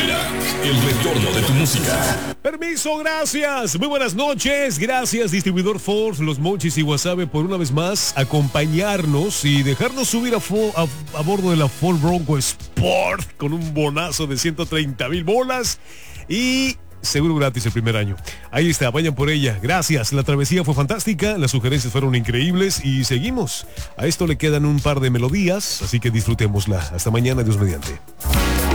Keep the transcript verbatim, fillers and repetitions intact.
Boomerang, el retorno de tu música. Permiso, gracias. Muy buenas noches. Gracias, distribuidor Ford, Los Mochis y Wasabe, por una vez más acompañarnos y dejarnos subir a, Fo a, a bordo de la Ford Bronco Sport con un bonazo de ciento treinta mil bolas y seguro gratis el primer año. Ahí está, vayan por ella. Gracias, la travesía fue fantástica, las sugerencias fueron increíbles y seguimos. A esto le quedan un par de melodías, así que disfrutémosla. Hasta mañana, Dios mediante.